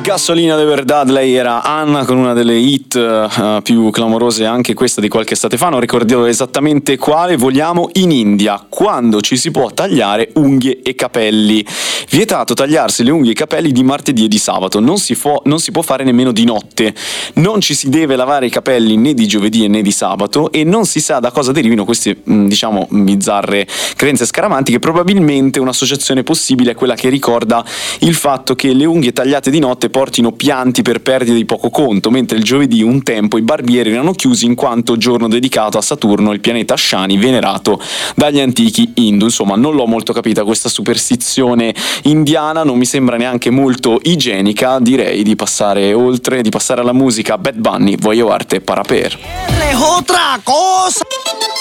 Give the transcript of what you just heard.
Gasolina de Verdad, lei era Anna con una delle hit più clamorose, anche questa di qualche estate fa, non ricordo esattamente quale. Vogliamo in India, quando ci si può tagliare unghie e capelli. Vietato tagliarsi le unghie e i capelli di martedì e di sabato, non si può fare nemmeno di notte, non ci si deve lavare i capelli né di giovedì né di sabato, e non si sa da cosa derivino queste diciamo bizzarre credenze scaramantiche. Probabilmente un'associazione possibile è quella che ricorda il fatto che le unghie tagliate di notte portino pianti per perdite di poco conto, mentre il giovedì un tempo i barbieri erano chiusi in quanto giorno dedicato a Saturno, il pianeta Shani venerato dagli antichi Hindu. Insomma, non l'ho molto capita questa superstizione indiana, non mi sembra neanche molto igienica. Direi di passare oltre, di passare alla musica. Bad Bunny, Voglio arte para per. Otra cosa.